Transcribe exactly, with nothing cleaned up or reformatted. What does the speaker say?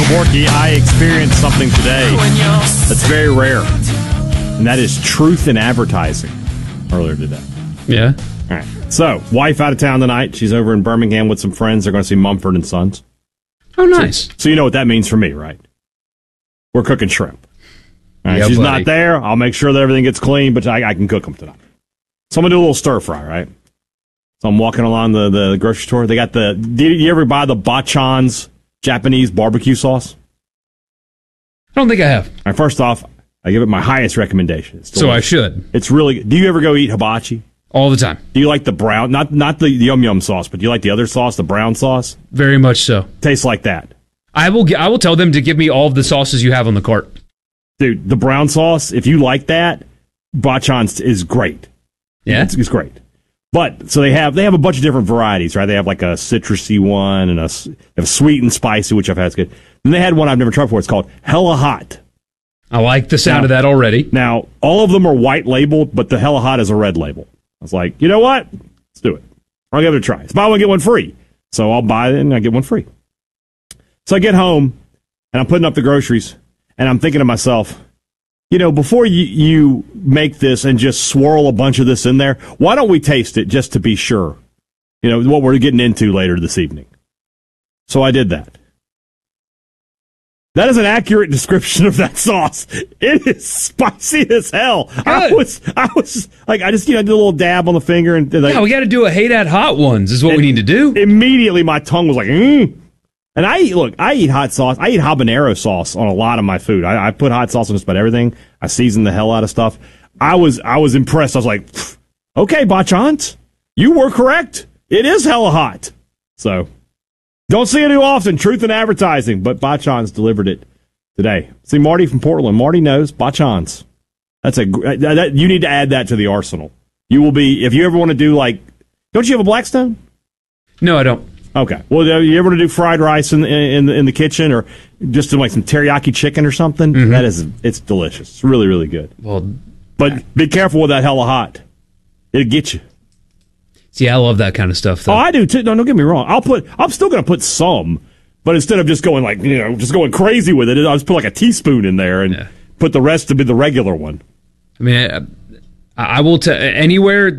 Borky, I experienced something today that's very rare, and that is truth in advertising earlier today. Yeah. All right. So, wife out of town tonight. She's over in Birmingham with some friends. They're going to see Mumford and Sons. Oh, nice. So, so you know what that means for me, right? We're cooking shrimp. All right, Yeah, she's buddy. not there. I'll make sure that everything gets clean, but I, I can cook them tonight. So I'm going to do a little stir fry, right? So I'm walking along the, the grocery store. They got the, did you ever buy the Bachan's Japanese barbecue sauce? I don't think I have. All right, first off, I give it my highest recommendation. It's So I delicious. should. It's really good. Do you ever go eat hibachi? All the time. Do you like the brown, not not the yum yum sauce, but do you like the other sauce, the brown sauce? Very much so. Tastes like that. I will gi- I will tell them to give me all of the sauces you have on the cart. Dude, the brown sauce, if you like that, Bachan's is great. Yeah? It's, it's great. But, so they have they have a bunch of different varieties, right? They have like a citrusy one and a, s- they have sweet and spicy, which I've had. It's good. Then they had one I've never tried before. It's called Hella Hot. I like the sound Now- of that already. Now, all of them are white labeled, but the Hella Hot is a red label. I was like, you know what? Let's do it. I'll give it a try. It's buy one, get one free. So I'll buy it and I get one free. So I get home and I'm putting up the groceries and I'm thinking to myself, you know, before you, you make this and just swirl a bunch of this in there, why don't we taste it just to be sure? You know, what we're getting into later this evening. So I did that. That is an accurate description of that sauce. It is spicy as hell. I Good. was, I was like, I just, you know, did a little dab on the finger and like, Yeah, we got to do a hate at hot ones is what we need to do. immediately my tongue was like, mm. And I eat, look, I eat hot sauce. I eat habanero sauce on a lot of my food. I, I put hot sauce on just about everything. I season the hell out of stuff. I was, I was impressed. I was like, "Pfft, okay, Bachans, you were correct. It is hella hot. So, don't see it too often, truth in advertising, but Bachans delivered it today. See, Marty from Portland. Marty knows Bachans. That's a, gr- that, that, you need to add that to the arsenal. You will be, if you ever want to do like, don't you have a Blackstone? No, I don't. Okay. Well, do you ever want to do fried rice in in the, in the kitchen, or just do like some teriyaki chicken or something? Mm-hmm. That is, it's delicious. It's really, really good. Well, But be careful with that hella hot. It'll get you. see, I love that kind of stuff, though. Oh, I do too. No, don't get me wrong. I'll put. I'm still going to put some, but instead of just going like you know, just going crazy with it, I'll just put like a teaspoon in there and Yeah. put the rest to be the regular one. I mean, I, I will tell anywhere